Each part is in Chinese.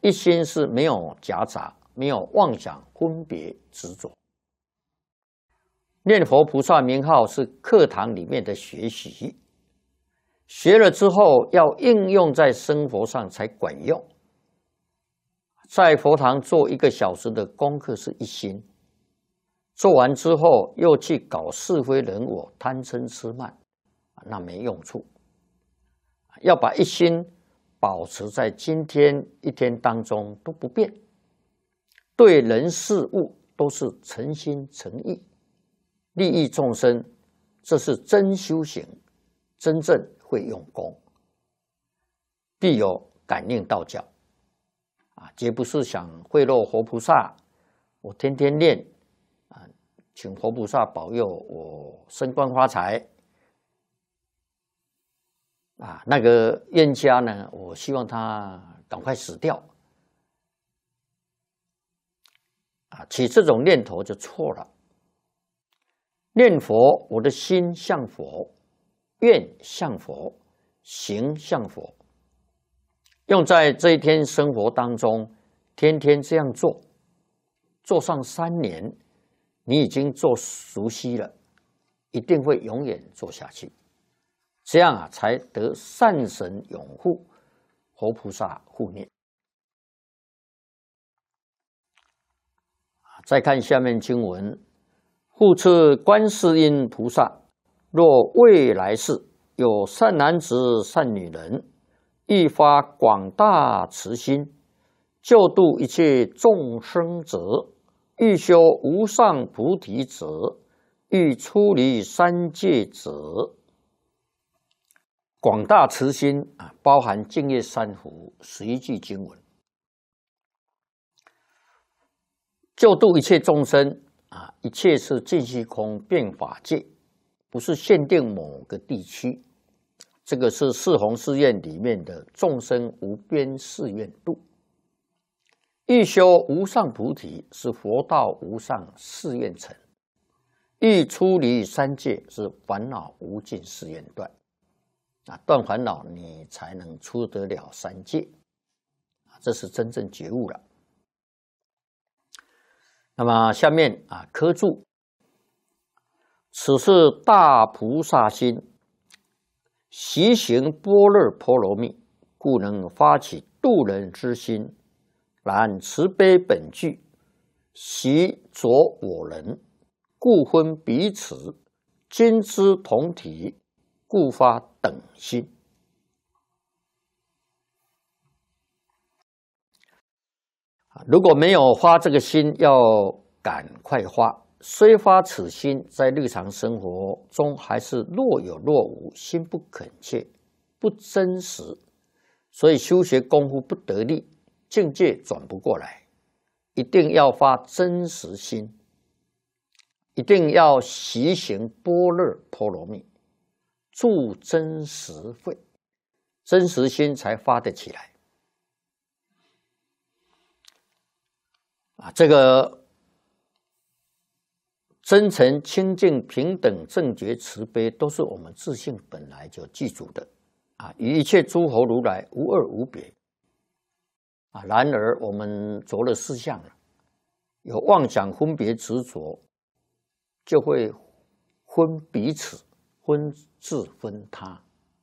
一心是没有夹杂，没有妄想分别执着。念佛菩萨名号是课堂里面的学习，学了之后要应用在生活上才管用。在佛堂做1个小时的功课是一心，做完之后又去搞是非人我、贪嗔痴慢，那没用处。要把一心保持在今天一天当中都不变，对人事物都是诚心诚意，利益众生，这是真修行，真正会用功，必有感应道教。绝不是想贿赂活菩萨，我天天念请活菩萨保佑我升官发财那个冤家呢，我希望他赶快死掉起这种念头就错了。念佛，我的心向佛，愿向佛，行向佛。用在这一天生活当中，天天这样做，做上3年，你已经做熟悉了，一定会永远做下去。这样才得善神拥护，活菩萨护念。再看下面经文：复次观世音菩萨，若未来世有善男子、善女人，欲发广大慈心，救度一切众生者，欲修无上菩提者，欲出离三界者。广大慈心包含净业三福11句经文，救度一切众生一切是尽虚空遍法界，不是限定某个地区。这个是四弘誓愿里面的众生无边誓愿度。欲修无上菩提是佛道无上誓愿成，欲出离三界是烦恼无尽誓愿断。断烦恼，你才能出得了三界，这是真正觉悟了。那么下面科注：此是大菩萨心，习行般若波罗蜜，故能发起度人之心。然慈悲本具，习着我人，故分彼此，今之同体，故发等心。如果没有发这个心，要赶快发。虽发此心，在日常生活中还是若有若无，心不恳切，不真实，所以修学功夫不得力，境界转不过来。一定要发真实心，一定要习行般若波罗蜜，住真实慧，真实心才发得起来。这个真诚、清净、平等、正觉、慈悲，都是我们自性本来就具足的与一切诸佛如来无二无别然而我们着了四相了，有妄想分别执着，就会分彼此、分自、分他。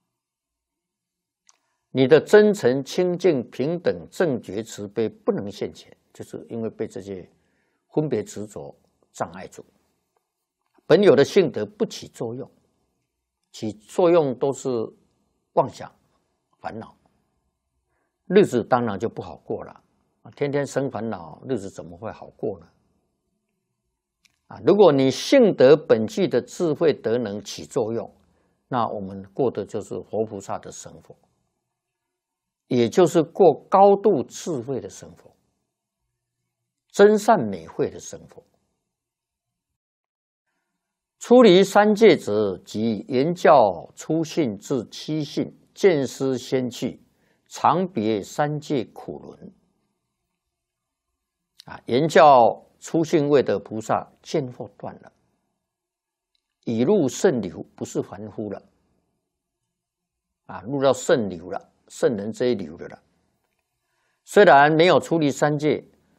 你的真诚、清净、平等、正觉、慈悲不能现前，就是因为被这些分别执着障碍住。本有的性德不起作用，起作用都是妄想、烦恼，日子当然就不好过了。天天生烦恼，日子怎么会好过呢？如果你性德本具的智慧德能起作用，那我们过的就是活菩萨的生活，也就是过高度智慧的生活，真善美慧的生活。出离三界者，即言教初信至七信，见思先去，常别三界苦轮。言教初信位的菩萨见惑断了，已入圣流，不是凡夫了入到圣流了，圣人这一流的了。 虽然没有出离三界，